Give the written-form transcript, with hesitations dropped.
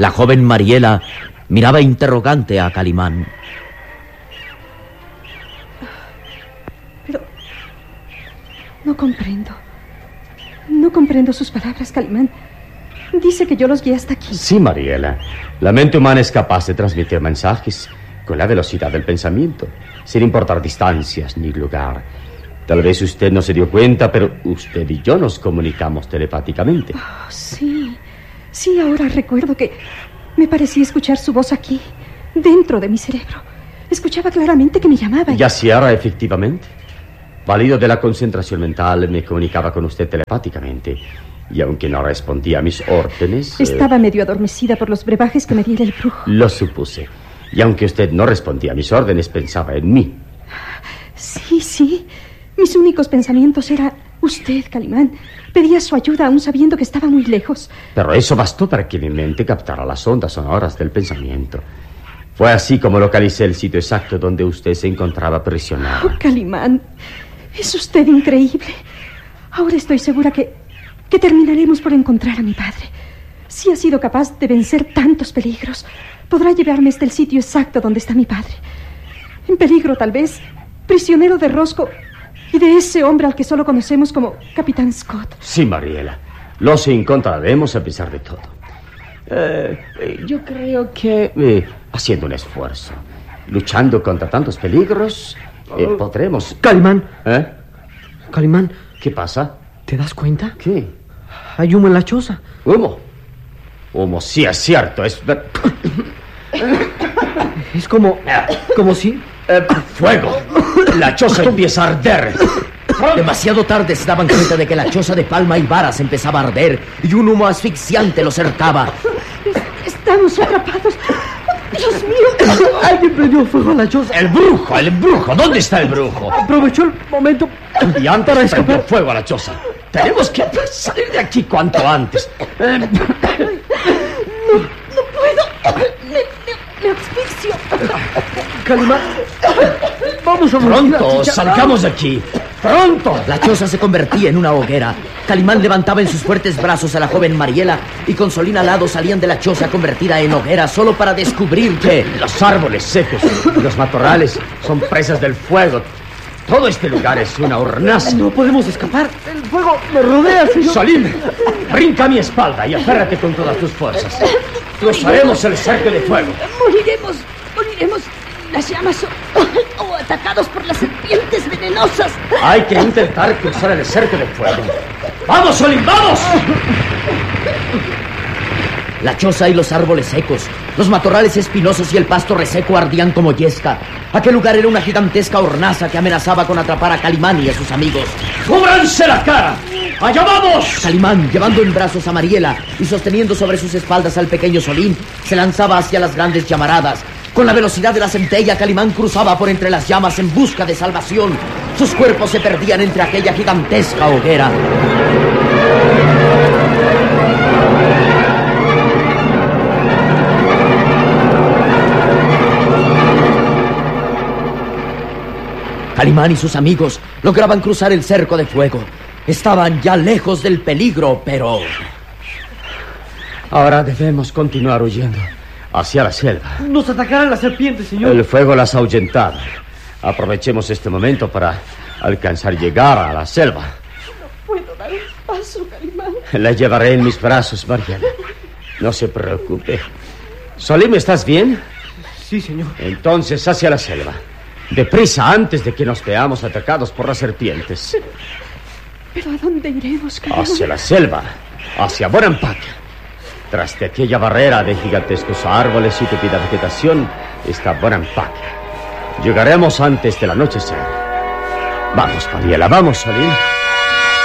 La joven Mariela miraba interrogante a Calimán. Pero no comprendo. No comprendo sus palabras, Calimán. Dice que yo los guié hasta aquí. Sí, Mariela. La mente humana es capaz de transmitir mensajes con la velocidad del pensamiento, sin importar distancias ni lugar. Tal vez usted no se dio cuenta, pero usted y yo nos comunicamos telepáticamente. Oh, sí. Sí, ahora recuerdo que me parecía escuchar su voz aquí, dentro de mi cerebro. Escuchaba claramente que me llamaba. Y así era, efectivamente. Valido de la concentración mental, me comunicaba con usted telepáticamente. Y aunque no respondía a mis órdenes... Estaba medio adormecida por los brebajes que me diera el brujo. Lo supuse. Y aunque usted no respondía a mis órdenes, pensaba en mí. Sí, sí. Mis únicos pensamientos eran usted, Calimán. Pedía su ayuda aún sabiendo que estaba muy lejos. Pero eso bastó para que mi mente captara las ondas sonoras del pensamiento. Fue así como localicé el sitio exacto donde usted se encontraba prisionado. Oh, Calimán, es usted increíble. Ahora estoy segura que terminaremos por encontrar a mi padre. Si ha sido capaz de vencer tantos peligros, podrá llevarme hasta el sitio exacto donde está mi padre. En peligro, tal vez, prisionero de Roscoe y de ese hombre al que solo conocemos como Capitán Scott. Sí, Mariela, los encontraremos a pesar de todo. Yo creo que haciendo un esfuerzo, luchando contra tantos peligros, podremos... Calimán. Calimán. ¿Qué pasa? ¿Te das cuenta? ¿Qué? Hay humo en la choza. ¿Humo? Humo, sí, es cierto. Es como si... ¡Fuego! La choza empieza a arder. Demasiado tarde se daban cuenta de que la choza de palma y varas empezaba a arder y un humo asfixiante los cercaba. Estamos atrapados. Dios mío. Alguien prendió fuego a la choza. ¡El brujo! ¡El brujo! ¿Dónde está el brujo? Aprovechó el momento y antes para escapar fuego a la choza. Tenemos que salir de aquí cuanto antes. No puedo. Me asfixio. Calimán, vamos a morir. Pronto, salgamos de aquí. ¡Pronto! La choza se convertía en una hoguera. Calimán levantaba en sus fuertes brazos a la joven Mariela y con Solín al lado salían de la choza convertida en hoguera solo para descubrir que... Los árboles secos y los matorrales son presas del fuego. Todo este lugar es una hornaza. No podemos escapar. El fuego me rodea, señor. Solín, brinca a mi espalda y aférrate con todas tus fuerzas. Cruzaremos el cerco de fuego. Moriremos. Las llamas o atacados por las serpientes venenosas. Hay que intentar cruzar el cerco de fuego. ¡Vamos, Solín, vamos! La choza y los árboles secos, los matorrales espinosos y el pasto reseco ardían como yesca. Aquel lugar era una gigantesca hornaza que amenazaba con atrapar a Calimán y a sus amigos. ¡Cúbranse la cara! ¡Allá vamos! Calimán, llevando en brazos a Mariela y sosteniendo sobre sus espaldas al pequeño Solín, se lanzaba hacia las grandes llamaradas. Con la velocidad de la centella, Calimán cruzaba por entre las llamas en busca de salvación. Sus cuerpos se perdían entre aquella gigantesca hoguera. Calimán y sus amigos lograban cruzar el cerco de fuego. Estaban ya lejos del peligro, pero... Ahora debemos continuar huyendo hacia la selva. Nos atacarán las serpientes, señor. El fuego las ha ahuyentado. Aprovechemos este momento para alcanzar y llegar a la selva. No puedo dar un paso, Calimán. La llevaré en mis brazos, Mariela. No se preocupe. Solín, ¿estás bien? Sí, señor. Entonces, hacia la selva. Deprisa, antes de que nos veamos atacados por las serpientes. ¿Pero a dónde iremos, Calimán? Hacia la selva, hacia Bonampak. Tras de aquella barrera de gigantescos árboles y tupida vegetación está Bonampak. Llegaremos antes del anochecer. Vamos, Mariela, vamos, Solín.